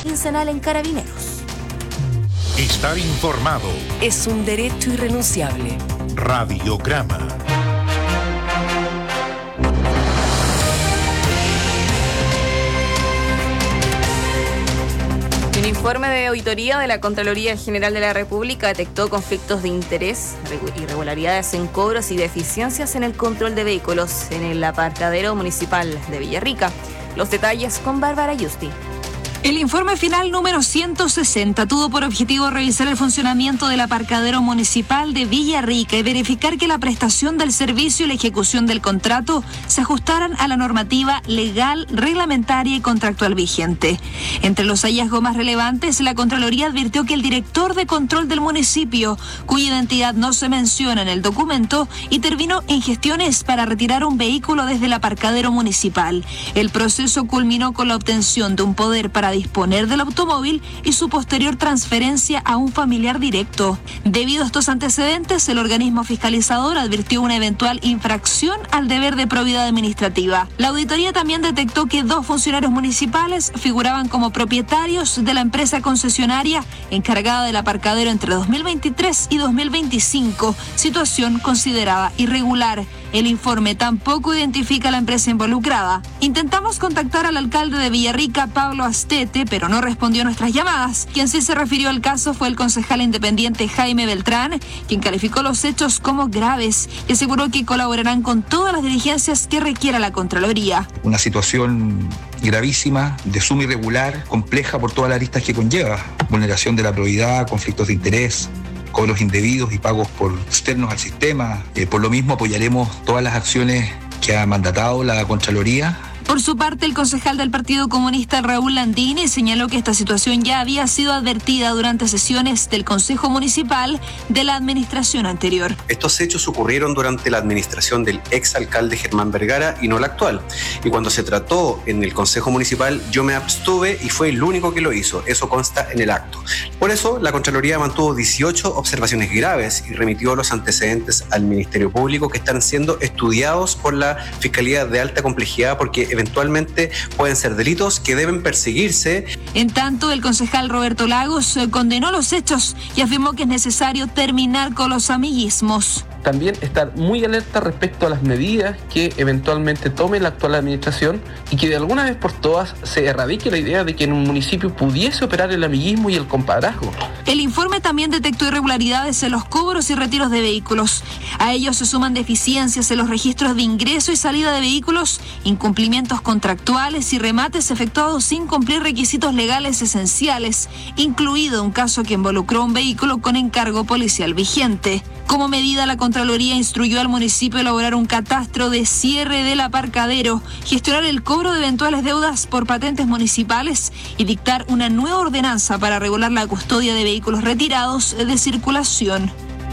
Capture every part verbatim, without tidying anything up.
quincenal en Carabineros. Estar informado es un derecho irrenunciable. Radiograma. Un informe de auditoría de la Contraloría General de la República detectó conflictos de interés, irregularidades en cobros y deficiencias en el control de vehículos en el aparcadero municipal de Villarrica. Los detalles con Bárbara Justi. El informe final número ciento sesenta tuvo por objetivo revisar el funcionamiento del aparcadero municipal de Villarrica y verificar que la prestación del servicio y la ejecución del contrato se ajustaran a la normativa legal, reglamentaria y contractual vigente. Entre los hallazgos más relevantes, la Contraloría advirtió que el director de control del municipio, cuya identidad no se menciona en el documento, intervino en gestiones para retirar un vehículo desde el aparcadero municipal. El proceso culminó con la obtención de un poder para disponer del automóvil y su posterior transferencia a un familiar directo. Debido a estos antecedentes, el organismo fiscalizador advirtió una eventual infracción al deber de probidad administrativa. La auditoría también detectó que dos funcionarios municipales figuraban como propietarios de la empresa concesionaria encargada del aparcadero entre dos mil veintitrés y dos mil veinticinco, situación considerada irregular. El informe tampoco identifica a la empresa involucrada. Intentamos contactar al alcalde de Villarrica, Pablo Astete, pero no respondió a nuestras llamadas. Quien sí se refirió al caso fue el concejal independiente Jaime Beltrán, quien calificó los hechos como graves y aseguró que colaborarán con todas las diligencias que requiera la Contraloría. Una situación gravísima, de suma irregular, compleja por todas las aristas que conlleva. Vulneración de la probidad, conflictos de interés, cobros indebidos y pagos por externos al sistema. Eh, por lo mismo apoyaremos todas las acciones que ha mandatado la Contraloría. Por su parte, el concejal del Partido Comunista Raúl Landini señaló que esta situación ya había sido advertida durante sesiones del Consejo Municipal de la administración anterior. Estos hechos ocurrieron durante la administración del exalcalde Germán Vergara y no la actual. Y cuando se trató en el Consejo Municipal, yo me abstuve y fue el único que lo hizo. Eso consta en el acto. Por eso, la Contraloría mantuvo dieciocho observaciones graves y remitió los antecedentes al Ministerio Público que están siendo estudiados por la Fiscalía de Alta Complejidad porque eventualmente pueden ser delitos que deben perseguirse. En tanto, el concejal Roberto Lagos condenó los hechos y afirmó que es necesario terminar con los amiguismos. También estar muy alerta respecto a las medidas que eventualmente tome la actual administración y que de alguna vez por todas se erradique la idea de que en un municipio pudiese operar el amiguismo y el compadrazgo. El informe también detectó irregularidades en los cobros y retiros de vehículos. A ellos se suman deficiencias en los registros de ingreso y salida de vehículos, incumplimientos contractuales y remates efectuados sin cumplir requisitos legales esenciales, incluido un caso que involucró un vehículo con encargo policial vigente. Como medida, la Contraloría instruyó al municipio a elaborar un catastro de cierre del aparcadero, gestionar el cobro de eventuales deudas por patentes municipales y dictar una nueva ordenanza para regular la custodia de vehículos retirados de circulación.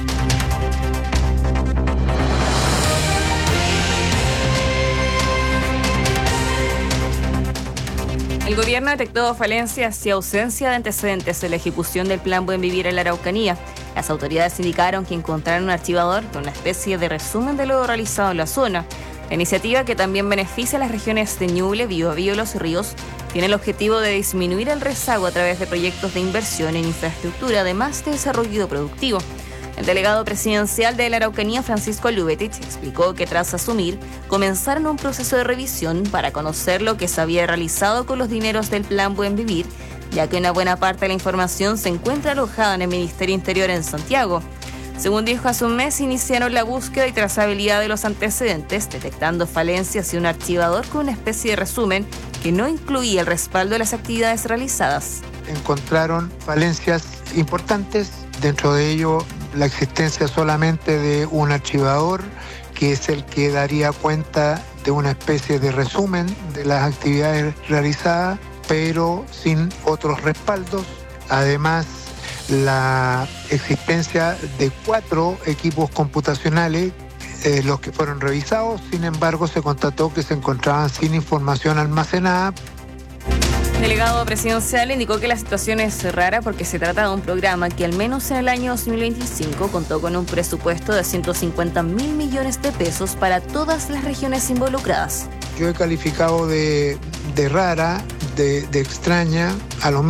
El gobierno detectó falencias y ausencia de antecedentes en la ejecución del Plan Buen Vivir en la Araucanía. Las autoridades indicaron que encontraron un archivador con una especie de resumen de lo realizado en la zona. La iniciativa, que también beneficia a las regiones de Ñuble, Biobío y Los Ríos, tiene el objetivo de disminuir el rezago a través de proyectos de inversión en infraestructura, además de desarrollo productivo. El delegado presidencial de la Araucanía, Francisco Lubetich, explicó que tras asumir, comenzaron un proceso de revisión para conocer lo que se había realizado con los dineros del Plan Buen Vivir, ya que una buena parte de la información se encuentra alojada en el Ministerio Interior en Santiago. Según dijo, hace un mes iniciaron la búsqueda y trazabilidad de los antecedentes, detectando falencias y un archivador con una especie de resumen que no incluía el respaldo de las actividades realizadas. Encontraron falencias importantes, dentro de ello la existencia solamente de un archivador que es el que daría cuenta de una especie de resumen de las actividades realizadas, pero sin otros respaldos. Además, la existencia de cuatro equipos computacionales, eh, los que fueron revisados, sin embargo, se constató que se encontraban sin información almacenada. El delegado presidencial indicó que la situación es rara porque se trata de un programa que al menos en el año dos mil veinticinco contó con un presupuesto de ciento cincuenta mil millones de pesos para todas las regiones involucradas. Yo he calificado de, de rara, de, de extraña, a lo